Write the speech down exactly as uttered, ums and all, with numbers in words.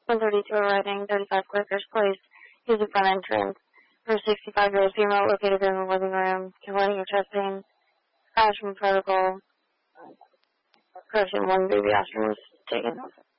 one thirty-two arriving, thirty-five Quakers Place, using front entrance. For sixty-five-year-old female located in the living room, complaining of chest pain, asthma protocol, person one baby aspirin was taken.